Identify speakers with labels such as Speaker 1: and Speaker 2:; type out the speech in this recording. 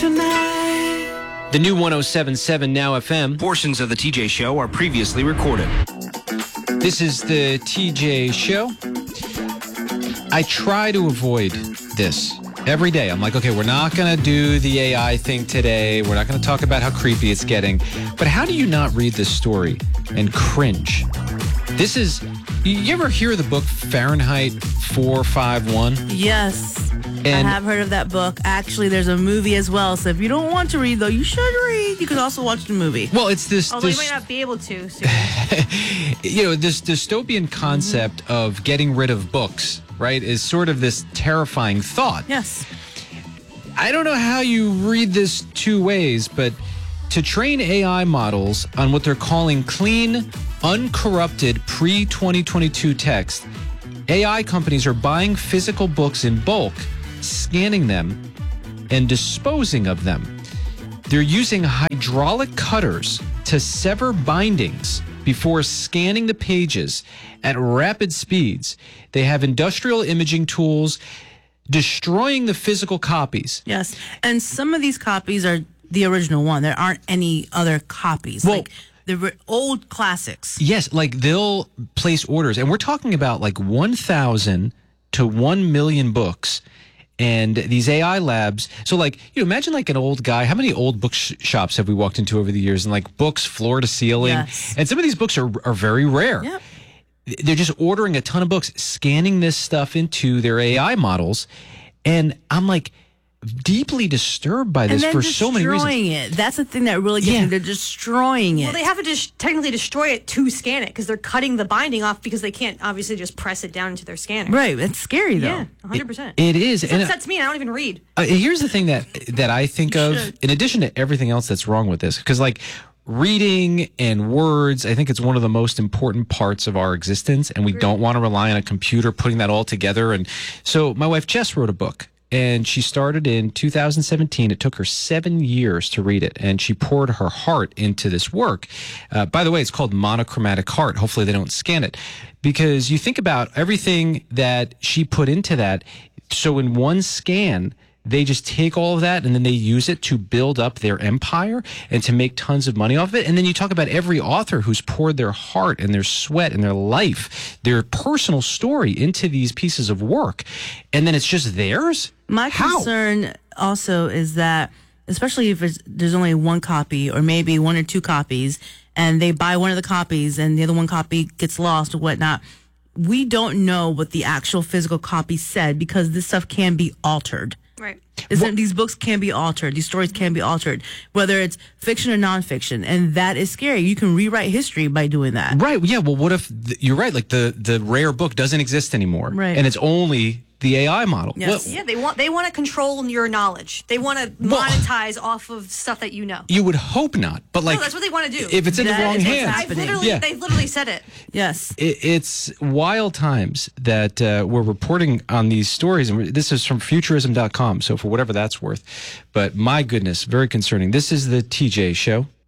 Speaker 1: tonight.
Speaker 2: The new 107.7 Now FM.
Speaker 3: Portions of the TJ Show are previously recorded.
Speaker 2: This is the TJ Show. I try to avoid this every day. I'm like, okay, we're not going to do the AI thing today. We're not going to talk about how creepy it's getting. But how do you not read this story and cringe? This is, you ever hear the book Fahrenheit 451?
Speaker 4: Yes. I
Speaker 2: And
Speaker 4: have heard of that book. Actually, there's a movie as well. So if you don't want to read, though, you should read. You could also watch the movie.
Speaker 2: well, it's this,
Speaker 5: Although you
Speaker 2: this
Speaker 5: might not be able to soon.
Speaker 2: this dystopian concept of getting rid of books, right, is sort of this terrifying thought.
Speaker 4: Yes.
Speaker 2: I don't know how you read this two ways, but to train AI models on what they're calling clean, uncorrupted pre-2022 text, AI companies are buying physical books in bulk, scanning them, and disposing of them. They're using hydraulic cutters to sever bindings before scanning the pages at rapid speeds. They have industrial imaging tools destroying the physical copies.
Speaker 4: Yes. And some of these copies are the original one. There aren't any other copies.
Speaker 2: Well-
Speaker 4: like the old classics.
Speaker 2: Yes, like they'll place orders, and we're talking about like 1,000 to 1 million books. And these AI labs, so like, imagine like an old guy. How many old bookshops have we walked into over the years? And like books floor to ceiling.
Speaker 4: Yes.
Speaker 2: And some of these books are very rare.
Speaker 4: Yep.
Speaker 2: They're just ordering a ton of books, scanning this stuff into their AI models. And I'm like deeply disturbed by
Speaker 4: And
Speaker 2: this
Speaker 4: then
Speaker 2: for so many reasons.
Speaker 4: destroying it. That's the thing that really gets
Speaker 2: Yeah.
Speaker 4: me. They're destroying it.
Speaker 5: Well, they have to just technically destroy it to scan it because they're cutting the binding off because they can't obviously just press it down into their scanner.
Speaker 4: Right. It's scary, though.
Speaker 5: Yeah, 100%.
Speaker 2: It is.
Speaker 5: That
Speaker 2: And
Speaker 5: upsets me. I don't even read.
Speaker 2: here's the thing that I think of,
Speaker 4: should.
Speaker 2: in addition to everything else that's wrong with this, because like reading and words, I think it's one of the most important parts of our existence, and we don't want to rely on a computer putting that all together. And so my wife Jess wrote a book, and she started in 2017. It took her 7 years to read it, and she poured her heart into this work. By the way, it's called Monochromatic Heart. Hopefully they don't scan it, because you think about everything that she put into that. So in one scan, they just take all of that and then they use it to build up their empire and to make tons of money off of it. And then you talk about every author who's poured their heart and their sweat and their life, their personal story into these pieces of work. And then it's just theirs?
Speaker 4: My
Speaker 2: How?
Speaker 4: concern also is that, especially if there's only one copy or maybe one or two copies, and they buy one of the copies and the other one copy gets lost or whatnot, we don't know what the actual physical copy said because this stuff can be altered.
Speaker 5: Right.
Speaker 4: These books can be altered. These stories can be altered, whether it's fiction or nonfiction. And that is scary. You can rewrite history by doing that.
Speaker 2: Right. Yeah. Well, what if you're right? Like the rare book doesn't exist anymore.
Speaker 4: Right.
Speaker 2: And it's only the AI model.
Speaker 4: Yes.
Speaker 2: Well,
Speaker 5: Yeah, they want to control your knowledge. They want to monetize off of stuff that you know.
Speaker 2: you would hope not. But like,
Speaker 5: No, that's what they want to do.
Speaker 2: if it's in the
Speaker 4: That
Speaker 2: wrong
Speaker 4: is what's
Speaker 2: hands.
Speaker 4: happening.
Speaker 2: Yeah.
Speaker 5: They've literally said it.
Speaker 4: Yes.
Speaker 2: It's wild times that we're reporting on these stories. And this is from futurism.com. So for whatever that's worth. But my goodness, very concerning. This is the TJ Show.